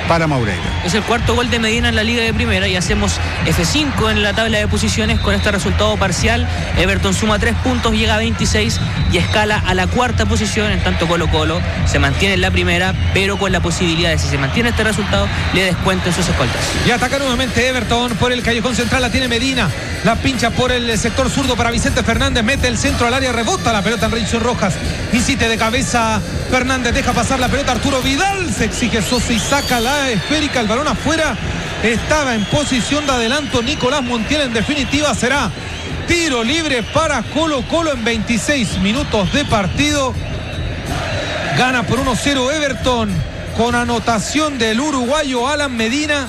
para Moreira. Es el cuarto gol de Medina en la Liga de Primera y hacemos F5 en la tabla de posiciones con este resultado parcial. Everton suma 3 puntos, llega a 26 y escala a la cuarta posición. En tanto Colo-Colo se mantiene en la primera, pero con la posibilidad de, si se mantiene este resultado, le descuenten sus escoltas. Y ataca nuevamente Everton por el callejón central, la tiene Medina, la pincha por el sector zurdo para Vicente Fernández, mete el centro al área, rebota la pelota en Richard Rojas, insiste de cabeza Fernández, deja pasar la pelota Arturo Vidal, se exige Sosa y saca la esférica, el balón afuera. Estaba en posición de adelanto Nicolás Montiel. En definitiva será tiro libre para Colo-Colo en 26 minutos de partido. Gana por 1-0 Everton con anotación del uruguayo Alan Medina.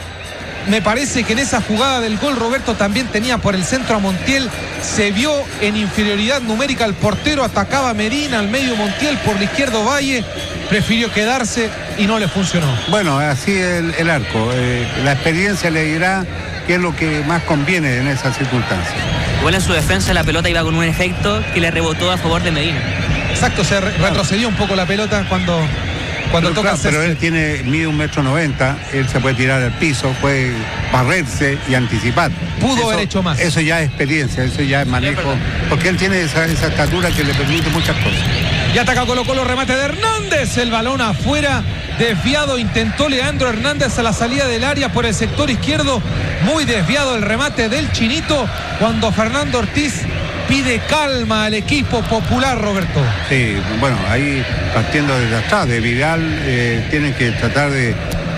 Me parece que en esa jugada del gol Roberto también tenía por el centro a Montiel. Se vio en inferioridad numérica el portero, atacaba a Medina, al medio Montiel, por la izquierda Valle, prefirió quedarse y no le funcionó. Bueno, así el arco. La experiencia le dirá qué es lo que más conviene en esas circunstancias. Igual en su defensa la pelota iba con un efecto que le rebotó a favor de Medina. Exacto, se retrocedió un poco la pelota cuando toca claro, pero él mide 1,90 m, él se puede tirar al piso, puede barrerse y anticipar. Pudo haber hecho más. Eso ya es experiencia, eso ya es manejo, porque él tiene esa estatura que le permite muchas cosas. Y ataca Colo-Colo, remate de Hernández, el balón afuera, desviado, intentó Leandro Hernández a la salida del área por el sector izquierdo, muy desviado el remate del Chinito, cuando Fernando Ortiz pide calma al equipo popular, Roberto. Sí, bueno, ahí partiendo desde atrás de Vidal, tienen que tratar de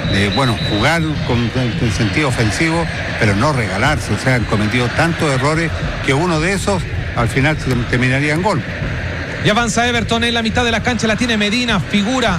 jugar con sentido ofensivo, pero no regalarse. O sea, han cometido tantos errores que uno de esos al final terminaría en gol. Y avanza Everton en la mitad de la cancha, la tiene Medina, figura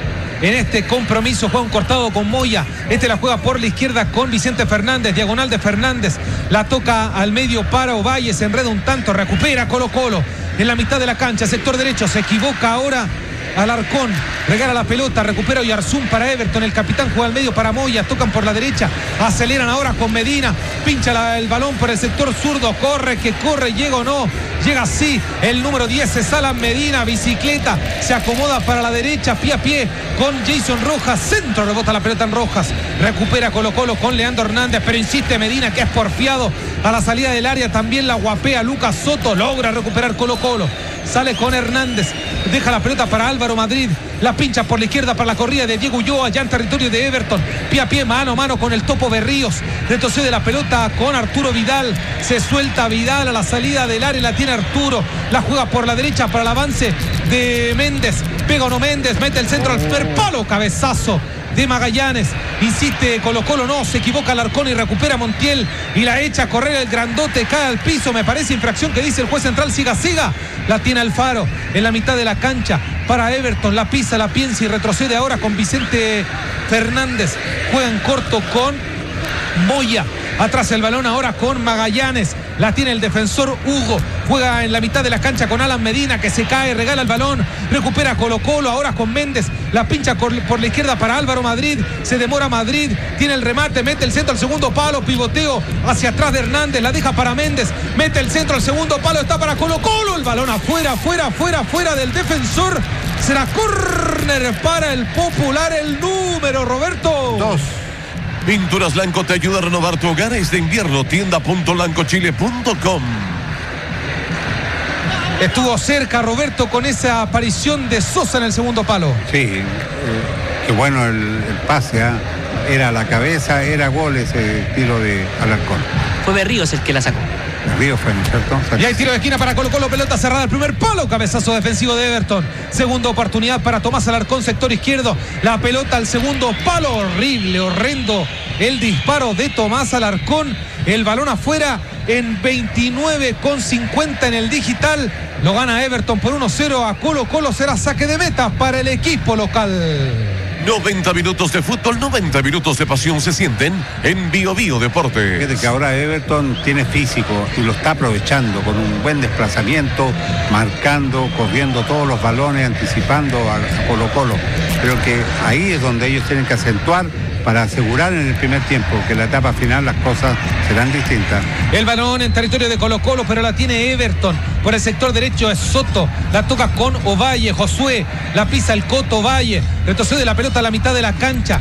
en este compromiso, juega un cortado con Moya, la juega por la izquierda con Vicente Fernández, diagonal de Fernández, la toca al medio para Ovalle, se enreda un tanto, recupera Colo-Colo en la mitad de la cancha, sector derecho, se equivoca ahora Alarcón, regala la pelota, recupera Oyarzún para Everton, el capitán juega al medio para Moya, tocan por la derecha, aceleran ahora con Medina, pincha el balón por el sector zurdo, corre, llega o no, llega sí, el número 10 es Alan Medina, bicicleta, se acomoda para la derecha, pie a pie con Jason Rojas, centro, rebota la pelota en Rojas, recupera Colo-Colo con Leandro Hernández, pero insiste Medina que es porfiado a la salida del área, también la guapea Lucas Soto, logra recuperar Colo-Colo, sale con Hernández, deja la pelota para Álvaro Madrid, la pincha por la izquierda para la corrida de Diego Ulloa, ya en territorio de Everton, pie a pie, mano a mano con el Topo Berríos, retrocede la pelota con Arturo Vidal, se suelta Vidal a la salida del área, la tiene Arturo, la juega por la derecha para el avance de Méndez, pega o no Méndez, mete el centro al primer palo, cabezazo de Magallanes, insiste Colo-Colo, no, se equivoca Alarcón y recupera Montiel y la echa a correr el grandote, cae al piso, me parece infracción que dice el juez central, siga, la tiene Alfaro en la mitad de la cancha para Everton, la pisa, la piensa y retrocede ahora con Vicente Fernández, juega en corto con Moya, atrás el balón ahora con Magallanes, la tiene el defensor Hugo, juega en la mitad de la cancha con Alan Medina que se cae, regala el balón, recupera Colo-Colo ahora con Méndez, la pincha por la izquierda para Álvaro Madrid, se demora Madrid, tiene el remate, mete el centro al segundo palo, pivoteo hacia atrás de Hernández, la deja para Méndez, mete el centro al segundo palo, está para Colo-Colo, el balón afuera del defensor, será córner para el popular, el número, Roberto. 2. Pinturas Blanco te ayuda a renovar tu hogar este invierno. Tienda.blancochile.com. Estuvo cerca Roberto con esa aparición de Sosa en el segundo palo. Sí, qué bueno el pase, era a la cabeza, era gol ese tiro de Alarcón. Fue Berríos el que la sacó. Berríos fue, ¿no es cierto? Y hay tiro de esquina para Colo-Colo, pelota cerrada, el primer palo, cabezazo defensivo de Everton. Segunda oportunidad para Tomás Alarcón, sector izquierdo. La pelota al segundo palo, horrible, horrendo el disparo de Tomás Alarcón. El balón afuera en 29,50 en el digital. Lo gana Everton por 1-0 a Colo-Colo. Será saque de meta para el equipo local. 90 minutos de fútbol, 90 minutos de pasión se sienten en Bio Bio Deportes. Fíjate que ahora Everton tiene físico y lo está aprovechando con un buen desplazamiento, marcando, corriendo todos los balones, anticipando a Colo-Colo. Creo que ahí es donde ellos tienen que acentuar para asegurar en el primer tiempo que en la etapa final las cosas serán distintas. El balón en territorio de Colo-Colo, pero la tiene Everton. Por el sector derecho es Soto, la toca con Ovalle, Josué, la pisa el Coto Ovalle, retrocede la pelota a la mitad de la cancha.